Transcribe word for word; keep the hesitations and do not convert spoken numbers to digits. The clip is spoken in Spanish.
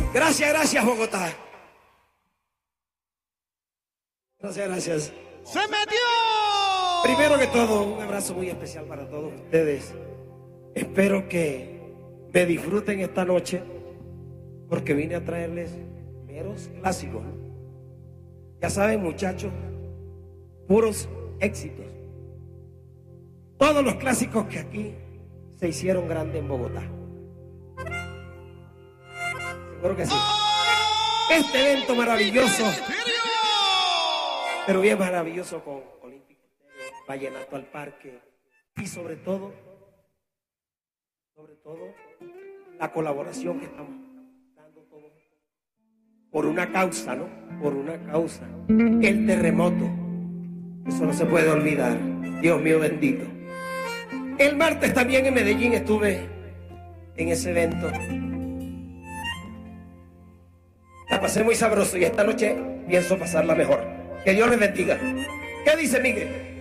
Gracias, gracias, Bogotá. Gracias, gracias. ¡Se metió! Primero que todo, un abrazo muy especial para todos ustedes. Espero que me disfruten esta noche, porque vine a traerles meros clásicos. Ya saben, muchachos, puros éxitos. Todos los clásicos que aquí se hicieron grandes en Bogotá. Seguro que sí. Este evento maravilloso, pero bien maravilloso, con Olímpico, Vallenato al Parque y sobre todo, sobre todo, la colaboración que estamos dando todos por una causa, ¿no? Por una causa. El terremoto. Eso no se puede olvidar. Dios mío bendito. El martes también en Medellín estuve en ese evento. La pasé muy sabroso y esta noche pienso pasarla mejor. Que Dios les bendiga. ¿Qué dice Miguel?